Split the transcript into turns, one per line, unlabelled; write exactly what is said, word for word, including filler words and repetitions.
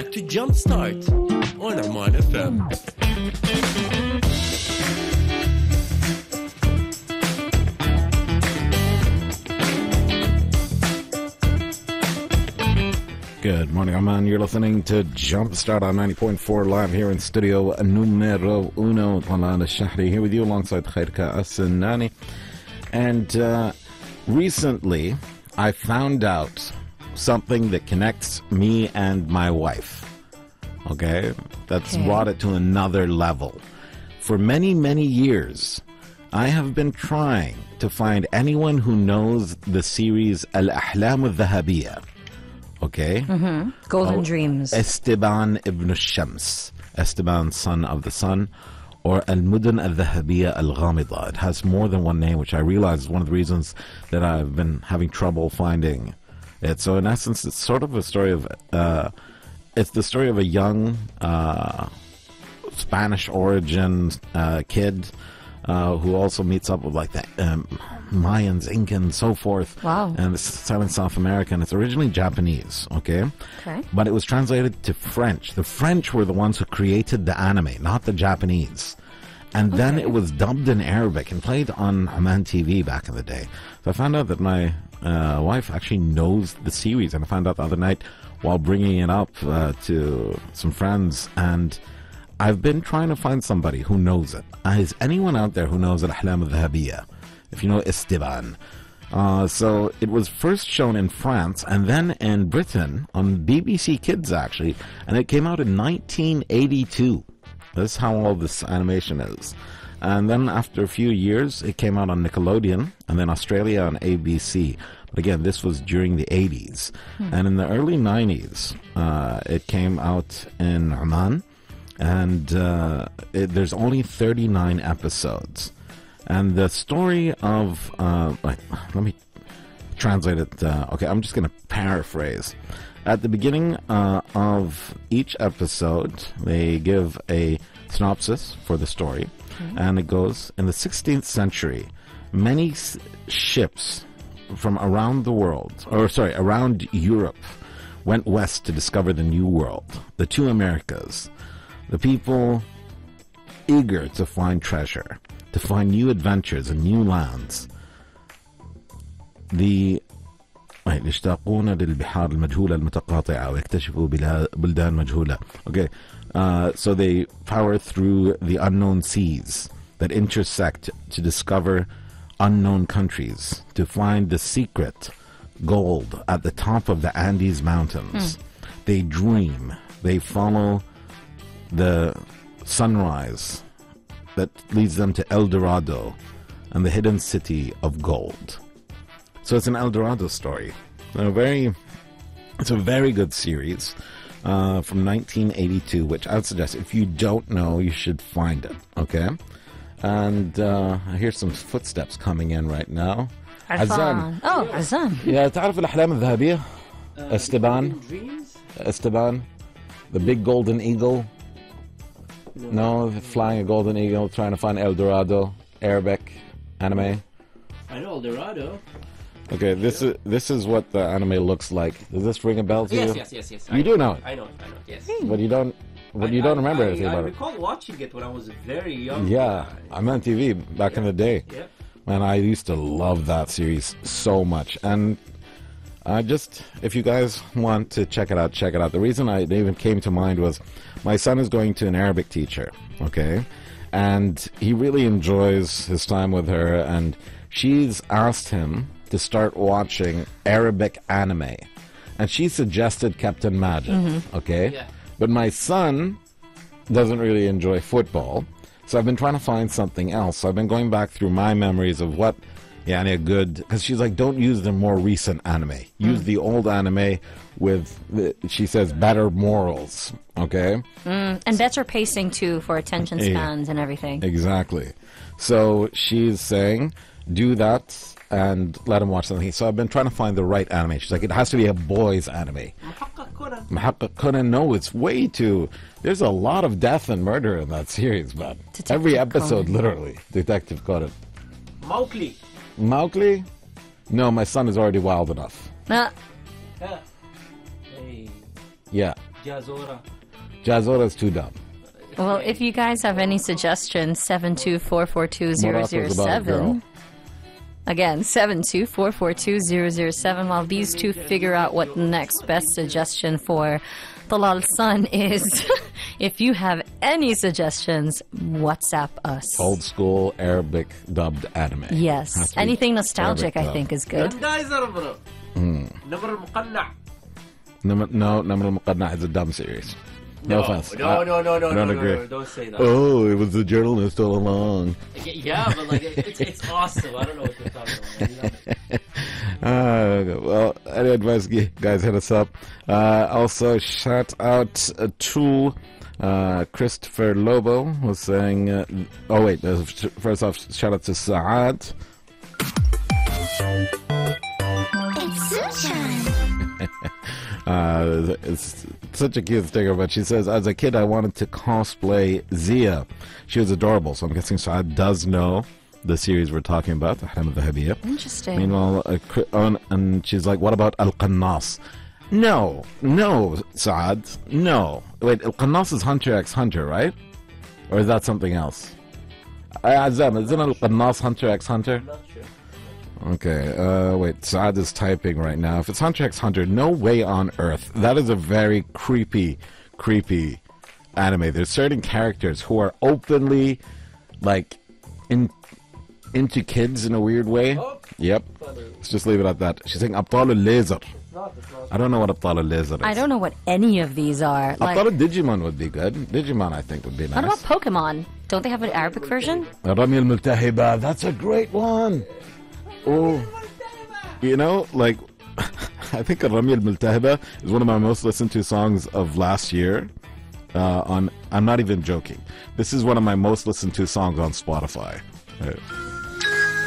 back to Jumpstart on Arman F M.
Good morning, Arman. You're listening to Jumpstart on ninety point four live here in studio numero uno. Talan al-Shahri here with you alongside Khairka As-Sinani. And uh, recently, I found out something that connects me and my wife. Okay? That's okay. Brought it to another level. For many, many years, I have been trying to find anyone who knows the series Al-Ahlam Al-Dhahabiyya. Okay?
Mm-hmm. Golden oh, Dreams.
Esteban ibn al-Shams. Esteban, son of the sun. Or Al-Mudun Al-Dhahabiyya Al-Ghamida. It has more than one name, which I realize is one of the reasons that I've been having trouble finding it. So in essence, it's sort of a story of... Uh, it's the story of a young uh, Spanish origin uh, kid uh, who also meets up with like the... Um, Mayans, Incans, so forth.
Wow.
And it's set in South America, and it's originally Japanese, okay?
Okay.
But it was translated to French. The French were the ones who created the anime, not the Japanese. And okay. then it was dubbed in Arabic and played on Oman T V back in the day. So I found out that my uh, wife actually knows the series, and I found out the other night while bringing it up uh, to some friends, and I've been trying to find somebody who knows it. Uh, is anyone out there who knows Al-Ahlam Al-Dhahabiyya? If you know Esteban. Uh, so it was first shown in France and then in Britain on B B C Kids, actually, and it came out in nineteen eighty-two. That's how old this animation is. And then after a few years, it came out on Nickelodeon and then Australia on A B C. But again, this was during the eighties. Hmm. And in the early nineties, uh, it came out in Oman, and uh, it, there's only thirty-nine episodes. And the story of, uh, like, let me translate it. Uh, okay, I'm just going to paraphrase. At the beginning uh, of each episode, they give a synopsis for the story. Mm-hmm. And it goes, in the sixteenth century, many s- ships from around the world, or sorry, around Europe, went west to discover the New World, the two Americas. The people eager to find treasure, to find new adventures and new lands. The يشتاقون للبحار المجهولة المتقاطعة ويكتشفوا بلدان مجهولة. Okay, uh, so they power through the unknown seas that intersect to discover unknown countries, to find the secret gold at the top of the Andes Mountains. Mm. They dream. They follow the sunrise that leads them to El Dorado and the hidden city of gold. So it's an El Dorado story. A very, it's a very good series uh, from nineteen eighty-two, which I would suggest if you don't know, you should find it. Okay, and uh, I hear some footsteps coming in right now.
Azan. Oh, Azan.
Yeah, تعرف الأحلام الذهبية? Esteban. Esteban, the big golden eagle. No, flying a golden eagle, trying to find El Dorado, Arabic, anime.
I know El Dorado.
Okay, this is this is what the anime looks like. Does this ring a bell to
yes,
you?
Yes, yes, yes, yes.
You
I
do know it.
I know it. I know it. Yes.
But you don't. But
I,
you don't
I,
remember
I,
anything
I,
about
I
it.
recall watching it when I was very young.
Yeah, I'm on T V back
yeah.
in the day.
Yeah.
Man, I used to love that series so much. And I just, if you guys want to check it out, check it out. The reason I it even came to mind was my son is going to an Arabic teacher. Okay, and he really enjoys his time with her, and she's asked him to start watching Arabic anime, and she suggested Captain Majid. Mm-hmm. Okay,
yeah.
But my son doesn't really enjoy football, so I've been trying to find something else. So I've been going back through my memories of what, yeah, a good, because she's like, don't use the more recent anime. Use mm. the old anime with, the, she says, better morals. Okay,
mm, and better pacing too for attention spans yeah, and everything.
Exactly. So she's saying, do that and let him watch something. So I've been trying to find the right anime. She's like, it has to be a boys anime. Muhakkak Conan. No, it's way too... There's a lot of death and murder in that series, man.
Detective
Every episode,
Conan.
literally. Detective Conan.
Mowgli.
Mowgli? No, my son is already wild enough.
Uh.
Yeah. Hey.
Yeah.
Jazora.
Jazora is too dumb.
Well, if you guys have any suggestions, seven two four four two zero zero
Murat was about a girl.
seven. Again, seven two four four two zero zero seven. While these two figure out what the next best suggestion for Talal Sun is, if you have any suggestions, WhatsApp us.
Old school Arabic dubbed anime. Has
Yes.
to be
Anything nostalgic,
Arabic
I
dubbed.
think, is good.
Grandizer, bro. Number المقنع.
No, no, Namr al-Muqadna is a dumb series. No, offense.
No,
I-
no, no, no,
I
no,
don't
no,
agree.
no, don't say that.
Oh, it was the journalist all along.
Yeah, but like it- it's it's awesome. I don't know what you're talking about. I love it.
Uh, well, any advice, g- guys, hit us up. Uh, also, shout out uh, to uh, Christopher Lobo, who's saying, uh, oh, wait, uh, f- first off, shout out to Saad.
It's sunshine.
Uh, it's such a cute sticker, but she says, as a kid, I wanted to cosplay Zia. She was adorable, so I'm guessing Saad does know the series we're talking about, Ahlam al-Dhahabiyya.
Interesting.
Meanwhile, uh, Cri- on, and she's like, what about Al-Qannas? No, no, Saad, no. Wait, Al-Qannas is Hunter x Hunter, right? Or is that something else? Uh, Azam, isn't Al-Qannas Hunter x Hunter?
Not sure.
Okay, uh, wait, Saad is typing right now. If it's Hunter x Hunter, no way on earth. That is a very creepy, creepy anime. There's certain characters who are openly, like, in into kids in a weird way.
Oh.
Yep. Let's just leave it at that. She's saying Abtal al-Laser.
It's not. It's not.
I don't know what Abtal al-Laser is.
I don't know what any of these are. Like,
Abtal al-Digimon would be good. Digimon, I think, would be
what
nice.
about Pokemon? Don't they have an Arabic version?
Rami al-Multahiba. That's a great one. Oh. You know, like, I think Rami al-Multahiba is one of my most listened to songs of last year. Uh, on, I'm not even joking. This is one of my most listened to songs on Spotify. Right.